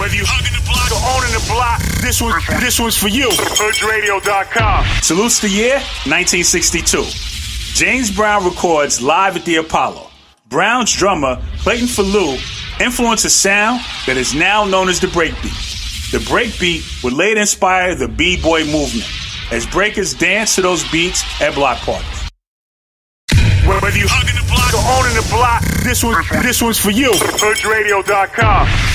Whether you hugging the block or owning the block, this one's for you. HoodRadio.com. Salutes the year 1962. James Brown records live at the Apollo. Brown's drummer, Clayton Falou, influenced a sound that is now known as the breakbeat. The breakbeat would later inspire the B-boy movement, as breakers dance to those beats at block parties. Whether you hugging the block or owning the block, this one's for you. HoodRadio.com.